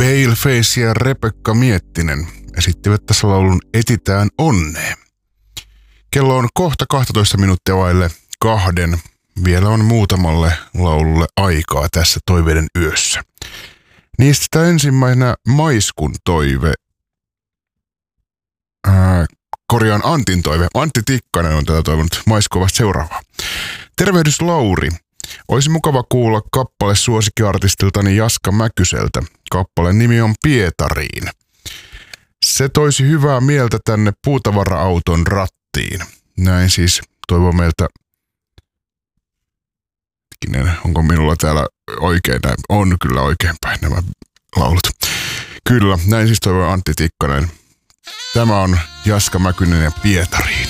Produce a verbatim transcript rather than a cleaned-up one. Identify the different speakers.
Speaker 1: Paleface ja Rebekka Miettinen esittivät tässä laulun Etitään onnea. Kello on kohta kaksitoista minuuttia vaille kahden. Vielä on muutamalle laululle aikaa tässä toiveiden yössä. Niistä ensimmäisenä Maiskun toive. Ää, korjaan Antin toive. Antti Tikkanen on tätä toivonut. Maisku vasta seuraavaa. Tervehdys Lauri. Olisi mukava kuulla kappale suosikkiartistiltani Jaska Mäkyseltä. Kappaleen nimi on Pietariin. Se toisi hyvää mieltä tänne puutavara-auton rattiin. Näin siis toivoo meiltä... Onko minulla täällä oikein? Näin? On kyllä oikeinpäin nämä laulut. Kyllä, näin siis toivoo Antti Tikkanen. Tämä on Jaska Mäkynen ja Pietariin.